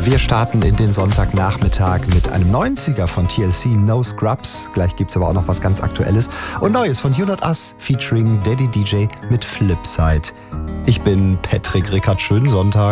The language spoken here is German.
Wir starten in den Sonntagnachmittag mit einem 90er von TLC, No Scrubs. Gleich gibt's aber auch noch was ganz Aktuelles. Und Neues von You Not Us featuring Daddy DJ mit Flipside. Ich bin Patrick Rickard. Schönen Sonntag.